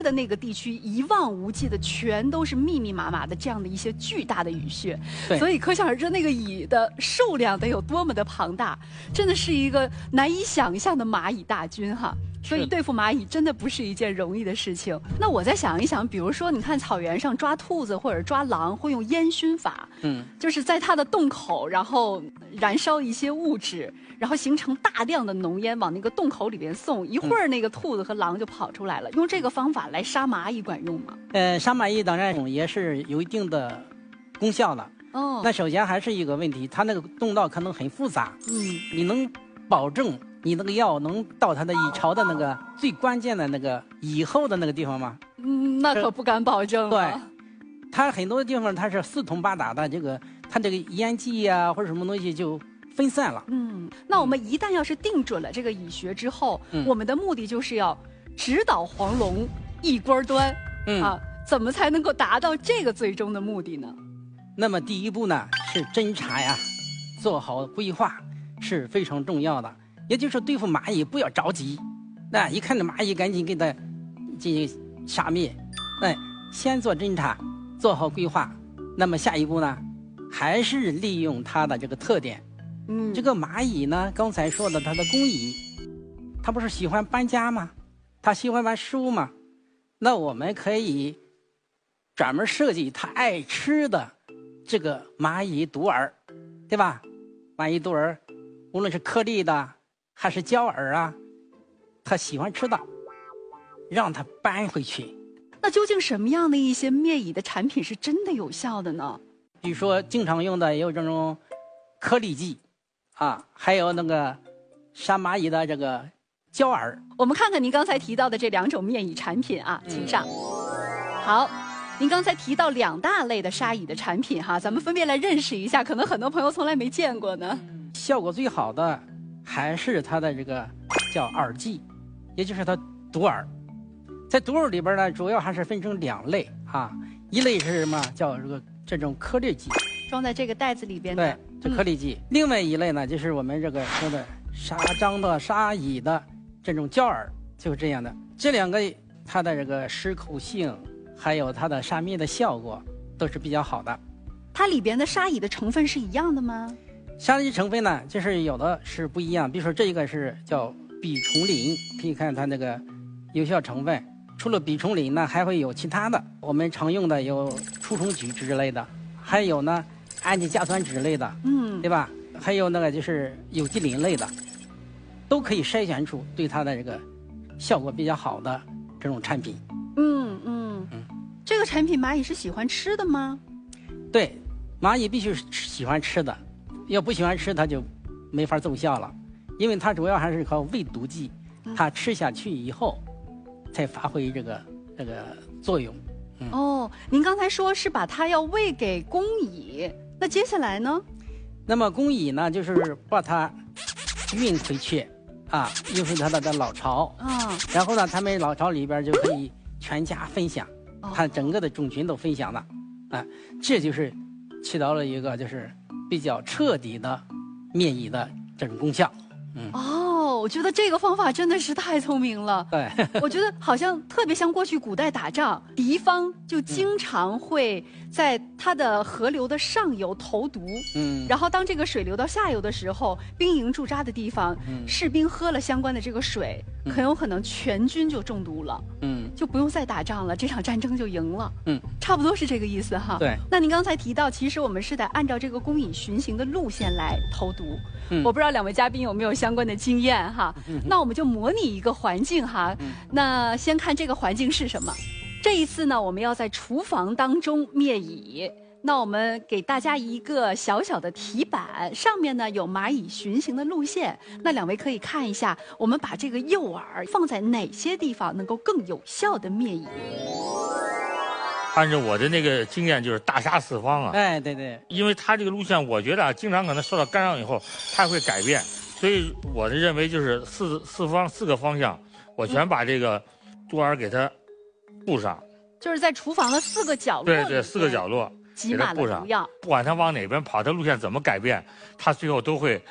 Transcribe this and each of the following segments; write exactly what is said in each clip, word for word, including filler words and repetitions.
的那个地区一望无际的全都是密密麻麻的这样的一些巨大的蚁穴，所以可想而知那个蚁的数量得有多么的庞大，真的是一个难以想象的蚂蚁大军哈。所以对付蚂蚁真的不是一件容易的事情。那我再想一想，比如说你看草原上抓兔子或者抓狼会用烟熏法，嗯，就是在它的洞口，然后燃烧一些物质，然后形成大量的浓烟往那个洞口里边送，一会儿那个兔子和狼就跑出来了。用这个方法来杀蚂蚁管用吗？ 呃，杀蚂蚁当然也是有一定的功效的。哦，那首先还是一个问题，它那个洞道可能很复杂，嗯，你能保证你那个药能到它的蚁巢的那个最关键的那个蚁后的那个地方吗？ 嗯，那可不敢保证。 对，它很多地方它是四通八达的，这个它这个烟剂呀、或者什么东西就分散了。 嗯，那我们一旦要是定准了这个蚁穴之后，嗯、我们的目的就是要直捣黄龙一锅端。嗯啊，怎么才能够达到这个最终的目的呢？ 那么第一步呢是侦查呀，做好规划是非常重要的。也就是对付蚂蚁不要着急，那一看到蚂蚁赶紧给它进行杀灭，哎，先做侦查，做好规划。那么下一步呢，还是利用它的这个特点。嗯，这个蚂蚁呢，刚才说的它的工蚁，它不是喜欢搬家吗？它喜欢玩食物吗？那我们可以专门设计它爱吃的这个蚂蚁毒饵，对吧？蚂蚁毒饵，无论是颗粒的还是胶饵啊，他喜欢吃的，让他搬回去。 那究竟什么样的一些灭蚁的产品是真的有效的呢？ 比如说经常用的也有这种颗粒剂啊，还有那个杀蚂蚁的这个胶饵。 我们看看您刚才提到的这两种灭蚁产品啊，请上。嗯、好，您刚才提到两大类的杀蚁的产品哈，咱们分别来认识一下，可能很多朋友从来没见过呢。 效果最好的还是它的这个叫饵剂，也就是它毒饵。在毒饵里边呢，主要还是分成两类啊，一类是什么？叫这个这种颗粒剂， 装在这个袋子里边的。 对，这颗粒剂。嗯、另外一类呢，就是我们这个说的杀蟑的、杀蚁的这种胶饵，就是这样的。这两个它的这个适口性，还有它的杀灭的效果都是比较好的。 它里边的杀蚁的成分是一样的吗？ 杀蚁成分呢，就是有的是不一样。比如说这一个是叫吡虫啉，可以看它那个有效成分。除了吡虫啉呢，还会有其他的，我们常用的有除虫菊之类的，还有呢氨基甲酸酯类的，嗯，对吧？还有那个就是有机磷类的，都可以筛选出对它的这个效果比较好的这种产品。 嗯嗯嗯，这个产品蚂蚁是喜欢吃的吗？ 对，蚂蚁必须是喜欢吃的。要不喜欢吃，它就没法奏效了，因为它主要还是靠喂毒剂，它吃下去以后，才发挥这个这个作用。 嗯、哦，您刚才说是把它要喂给工蚁，那接下来呢？ 那么工蚁呢，就是把它运回去，啊，运回它的的老巢，啊，然后呢，他们老巢里边就可以全家分享，哦、它整个的种群都分享了，啊，这就是起到了一个就是比较彻底的灭蚁的这种功效。 嗯、哦，我觉得这个方法真的是太聪明了。 对， 我觉得好像特别像过去古代打仗，敌方就经常会在它的河流的上游投毒，嗯，然后当这个水流到下游的时候，兵营驻扎的地方，嗯，士兵喝了相关的这个水，嗯、很有可能全军就中毒了，嗯，就不用再打仗了，这场战争就赢了，嗯，差不多是这个意思哈。 对。 那您刚才提到，其实我们是得按照这个工蚁巡行的路线来投毒，嗯，我不知道两位嘉宾有没有相关的经验哈，嗯、那我们就模拟一个环境哈，嗯、那先看这个环境是什么。这一次呢，我们要在厨房当中灭蚁。那我们给大家一个小小的题板，上面呢有蚂蚁巡行的路线。那两位可以看一下，我们把这个诱饵放在哪些地方能够更有效的灭蚁。 按照我的那个经验，就是大杀四方啊！ 哎，对对， 因为它这个路线，我觉得啊，经常可能受到干扰以后，它会改变。所以我的认为就是四四方四个方向，我全把这个毒饵给它布上。 就是在厨房的四个角落。 对对，四个角落给它布上。 不管它往哪边跑，它路线怎么改变，它最后都会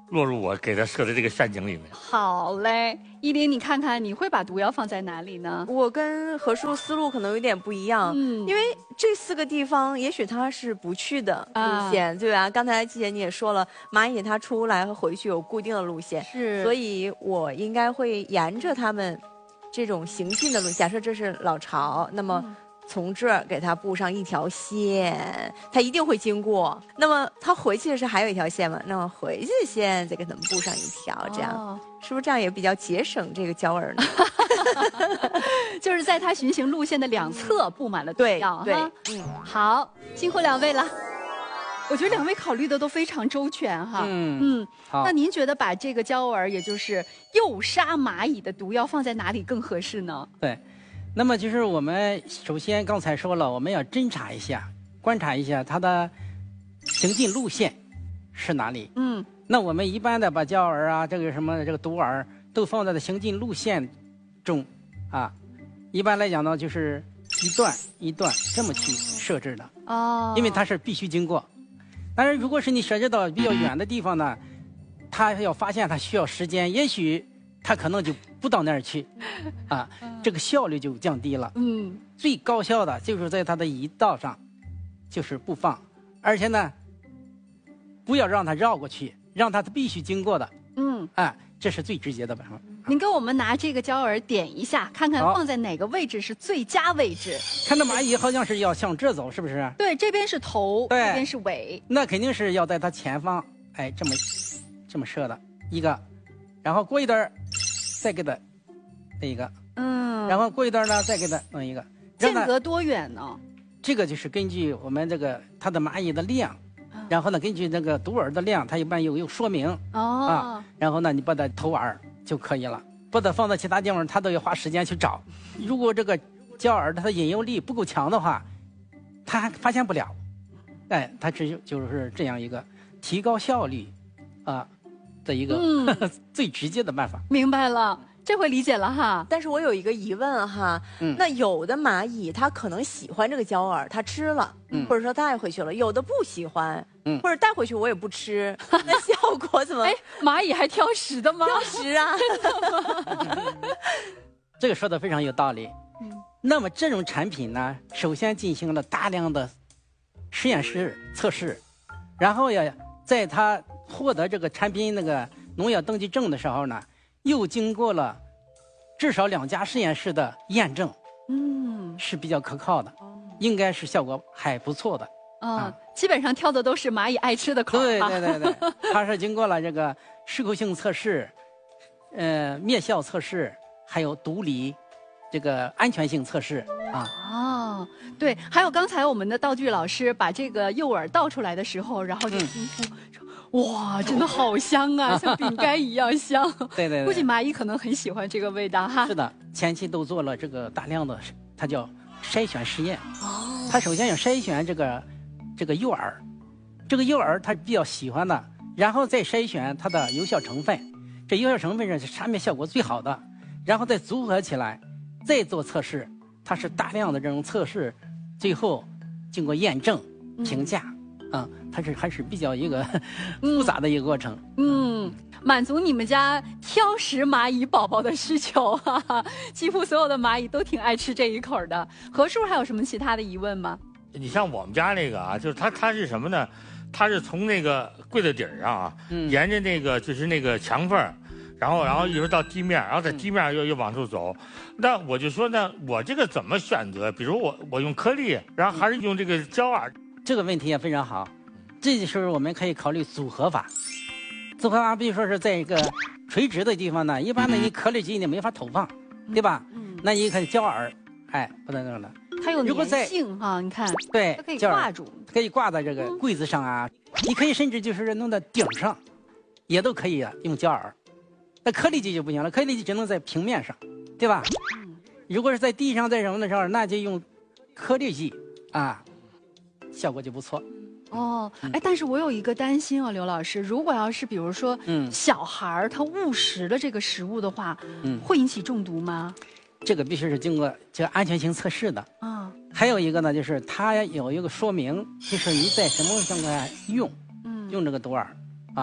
落入我给他设的这个陷阱里面。 好嘞，依林，你看看你会把毒药放在哪里呢？ 我跟何叔思路可能有点不一样，嗯，因为这四个地方也许它是不去的路线，啊、对吧？刚才季姐你也说了，蚂蚁它出来和回去有固定的路线， 是， 所以我应该会沿着他们这种行进的路，假设这是老巢，那么。嗯从这儿给它布上一条线，它一定会经过。那么它回去的时候还有一条线嘛？那么回去的线再给它们布上一条，这样、哦、是不是这样也比较节省这个胶饵呢？ 就是在它巡行路线的两侧布满了毒药。 对， 哈对，嗯，好，辛苦两位了。我觉得两位考虑的都非常周全哈。 嗯嗯，那您觉得把这个胶饵，也就是诱杀蚂蚁的毒药放在哪里更合适呢？ 对。那么就是我们首先刚才说了，我们要侦查一下、观察一下它的行进路线是哪里。 嗯， 那我们一般的把胶饵啊，这个什么这个毒饵都放在的行进路线中啊。一般来讲呢，就是一段一段这么去设置的。 哦。 因为它是必须经过。但是如果是你设置到比较远的地方呢，它要发现它需要时间，也许。它可能就不到那儿去，啊，这个效率就降低了。 嗯， 最高效的就是在它的移道上，就是不放，而且呢，不要让它绕过去，让它必须经过的。 嗯， 啊，这是最直接的办法。 您给我们拿这个胶饵点一下，看看放在哪个位置是最佳位置。 看到蚂蚁好像是要向这走，是不是？ 对，这边是头，这边是尾。 那肯定是要在它前方，哎，这么这么设的一个。然后过一段再给它弄一个， 嗯， 然后过一段呢，再给它弄一个， 间隔多远呢？ 这个就是根据我们这个它的蚂蚁的量，嗯、然后呢，根据那个毒饵的量，它一般有有说明哦啊，然后呢，你把它投饵就可以了，把它放到其他地方，它都要花时间去找。如果这个胶饵它的引诱力不够强的话，它还发现不了，哎，它只有就是这样一个提高效率，啊。的一个、嗯、最直接的办法。 明白了，这回理解了哈。 但是我有一个疑问哈，嗯、那有的蚂蚁它可能喜欢这个胶饵，它吃了，嗯、或者说带回去了；有的不喜欢，嗯、或者带回去我也不吃，那效果怎么？ 哎，蚂蚁还挑食的吗？ 挑食啊！ 真的吗？ 这个说的非常有道理。嗯，那么这种产品呢，首先进行了大量的实验室测试，然后呀，在它获得这个产品那个农药登记证的时候呢，又经过了至少两家实验室的验证， 嗯， 是比较可靠的，应该是效果还不错的。 啊、哦，基本上挑的都是蚂蚁爱吃的口。 对对对对，它是经过了这个适口性测试，呃，灭效测试，还有毒理，这个安全性测试啊。 哦，对，还有刚才我们的道具老师把这个诱饵倒出来的时候，然后就惊呼说：“嗯、哇，真的好香啊，像饼干一样香。” 对对对， 估计蚂蚁可能很喜欢这个味道哈。 是的，前期都做了这个大量的，它叫筛选实验。 哦， 它首先要筛选这个这个诱饵，这个诱饵它比较喜欢的，然后再筛选它的有效成分，这有效成分是产品效果最好的，然后再组合起来，再做测试。它是大量的这种测试，最后经过验证、评价，啊、嗯嗯，它是还是比较一个复杂的一个过程。 嗯，满足你们家挑食蚂蚁宝宝的需求，哈哈，几乎所有的蚂蚁都挺爱吃这一口的。何叔还有什么其他的疑问吗？ 你像我们家那个啊，就是它它是什么呢？它是从那个柜子底儿上啊，嗯、沿着那个就是那个墙缝。然后，然后一直到地面，然后在地面又又往出走，那我就说呢，我这个怎么选择？比如我我用颗粒，然后还是用这个胶饵？ 这个问题也非常好，这就是我们可以考虑组合法。组合法，比如说是在一个垂直的地方呢，一般的你颗粒机你没法投放，对吧？嗯，那你可以胶饵，哎，不能弄了。 它有粘性哈，你看， 对， 它可以挂住， 可以挂在这个柜子上啊，嗯、你可以甚至就是弄到顶上，也都可以啊，用胶饵。那颗粒机就不行了，颗粒机只能在平面上，对吧？嗯、如果是在地上在什么的时候，那就用颗粒机啊，效果就不错。 哦，哎，但是我有一个担心啊，刘老师，如果要是比如说，嗯，小孩儿他误食了这个食物的话，嗯，会引起中毒吗？ 这个必须是经过这个安全性测试的啊。嗯、还有一个呢，就是它有一个说明，就是你在什么情况下用，嗯，用这个毒饵啊。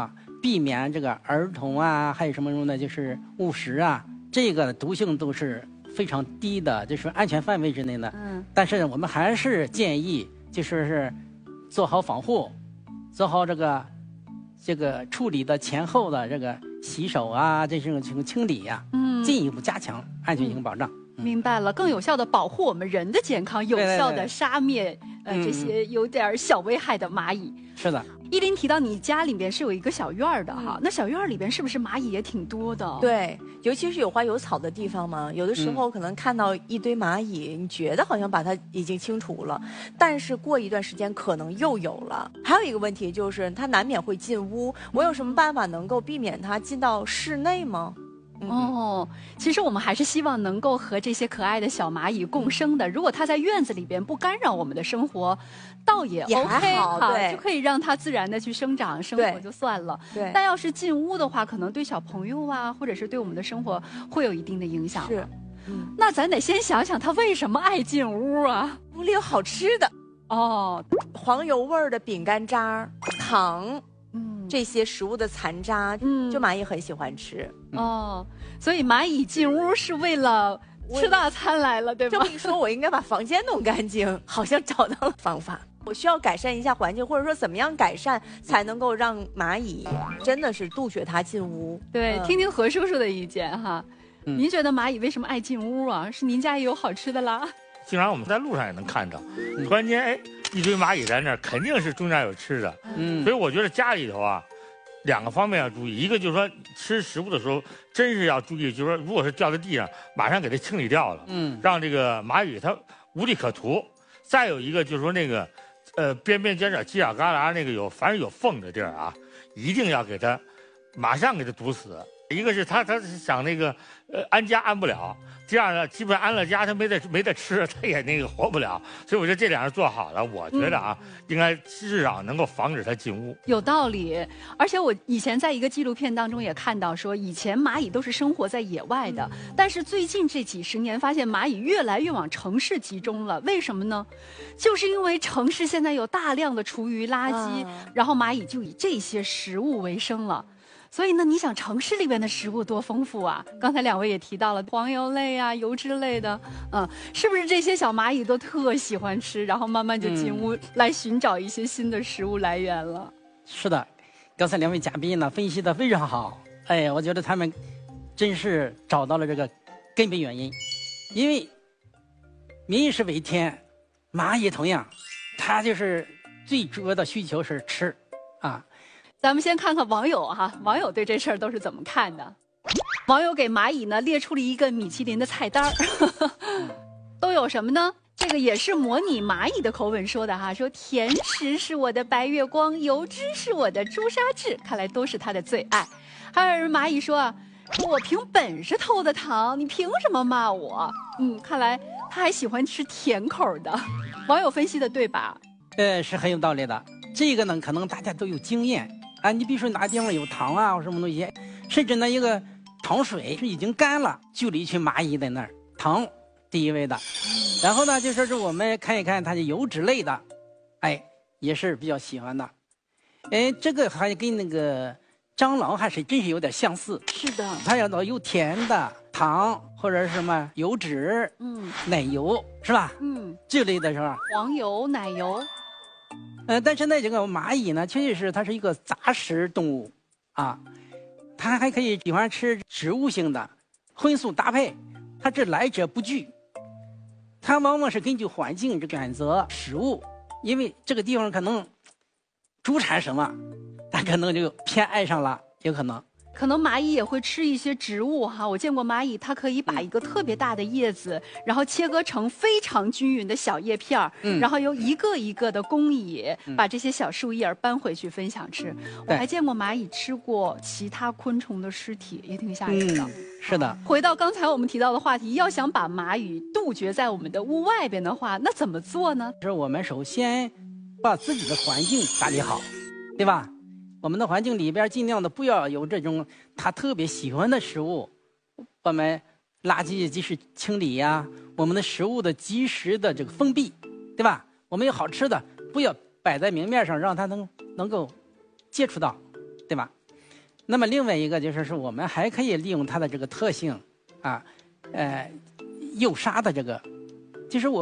避免这个儿童啊，还有什么什么的，就是误食啊，这个毒性都是非常低的，就是安全范围之内的。嗯。但是我们还是建议，就是是做好防护，做好这个这个处理的前后的这个洗手啊，这种清清理呀、啊，嗯，进一步加强安全性保障。 嗯、明白了，更有效的保护我们人的健康，有效的杀灭对对对呃这些有点小危害的蚂蚁。 是的。 依林提到你家里边是有一个小院儿的哈，嗯、那小院儿里边是不是蚂蚁也挺多的？ 对，尤其是有花有草的地方嘛，有的时候可能看到一堆蚂蚁，嗯、你觉得好像把它已经清除了，但是过一段时间可能又有了。还有一个问题就是，它难免会进屋，我有什么办法能够避免它进到室内吗？ 哦，其实我们还是希望能够和这些可爱的小蚂蚁共生的。如果它在院子里边不干扰我们的生活，倒也 OK 也还好，对， 就可以让它自然的去生长生活就算了。 对， 但要是进屋的话，可能对小朋友啊，或者是对我们的生活会有一定的影响。 是，嗯， 那咱得先想想它为什么爱进屋啊？ 屋里有好吃的哦， 黄油味儿的饼干渣、糖。嗯，这些食物的残渣，嗯，就蚂蚁很喜欢吃。 哦，所以蚂蚁进屋是为了吃大餐来了，对吧？ 这么一说，我应该把房间弄干净，好像找到了方法。我需要改善一下环境，或者说怎么样改善才能够让蚂蚁真的是杜绝它进屋？ 对，嗯、听听何叔叔的意见哈。嗯、您觉得蚂蚁为什么爱进屋啊？是您家也有好吃的啦？ 经常我们在路上也能看到，突然间哎。一堆蚂蚁在那儿，肯定是中间有吃的。嗯，所以我觉得家里头啊，两个方面要注意。一个就是说吃食物的时候，真是要注意，就是说如果是掉在地上，马上给它清理掉了。嗯，让这个蚂蚁它无利可图。再有一个就是说那个，呃，边边角角、犄角旮旯那个有凡是有缝的地儿啊，一定要给它马上给它堵死。一个是它它想那个呃安家安不了。这样呢，基本安了家，他没得没得吃，他也那个活不了。所以我觉得这两样做好了，我觉得啊，嗯、应该至少能够防止它进屋。 有道理，而且我以前在一个纪录片当中也看到说，以前蚂蚁都是生活在野外的，嗯、但是最近这几十年发现蚂蚁越来越往城市集中了。为什么呢？就是因为城市现在有大量的厨余垃圾，啊、然后蚂蚁就以这些食物为生了。所以呢，你想城市里边的食物多丰富啊！刚才两位也提到了黄油类啊、油脂类的，嗯，是不是这些小蚂蚁都特喜欢吃，然后慢慢就进屋来寻找一些新的食物来源了？ 嗯、是的，刚才两位嘉宾呢分析的非常好，哎，我觉得他们真是找到了这个根本原因，因为民以食为天，蚂蚁同样，它就是最主要的需求是吃，啊。 咱们先看看网友哈，网友对这事儿都是怎么看的？网友给蚂蚁呢列出了一个米其林的菜单儿，都有什么呢？这个也是模拟蚂蚁的口吻说的哈，说甜食是我的白月光，油脂是我的朱砂痣，看来都是他的最爱。还有人蚂蚁说啊，说我凭本事偷的糖，你凭什么骂我？嗯，看来他还喜欢吃甜口的。网友分析的对吧？ 呃，是很有道理的。这个呢，可能大家都有经验。啊，你比如说哪地方有糖啊，或什么东西，甚至呢一个糖水是已经干了，就有一群蚂蚁在那儿，糖第一位的，然后呢就说是我们看一看它的油脂类的，哎，也是比较喜欢的，哎，这个还跟那个蟑螂还是真是有点相似。 是的， 它要到有甜的糖或者是什么油脂，嗯，奶油是吧？嗯，这类的是吧？ 黄油、奶油。 呃，但是呢，这个蚂蚁呢，确实是它是一个杂食动物，啊，它还可以喜欢吃植物性的，荤素搭配，它这来者不拒。它往往是根据环境这个选择食物，因为这个地方可能主产什么，它可能就偏爱上了，有可能。 可能蚂蚁也会吃一些植物哈，我见过蚂蚁，它可以把一个特别大的叶子，然后切割成非常均匀的小叶片儿，嗯、然后由一个一个的工蚁、嗯、把这些小树叶搬回去分享吃。我还见过蚂蚁吃过其他昆虫的尸体，也挺吓人的。嗯、 是的。 回到刚才我们提到的话题，要想把蚂蚁杜绝在我们的屋外边的话，那怎么做呢？ 是我们首先把自己的环境打理好，对吧？我们的环境里边尽量的不要有这种他特别喜欢的食物，我们垃圾及时清理呀、啊，我们的食物的及时的这个封闭，对吧？我们有好吃的，不要摆在明面上，让他能能够接触到，对吧？ 那么另外一个就是说，我们还可以利用它的这个特性，啊，呃，诱杀的这个，就是我。